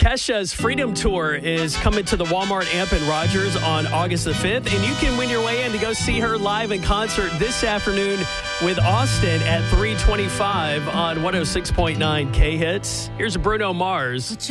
Kesha's Freedom Tour is coming to the Walmart Amp in Rogers on August the 5th, and you can win your way in to go see her live in concert this afternoon with Austin at 3:25 on 106.9 K-Hits. Here's Bruno Mars.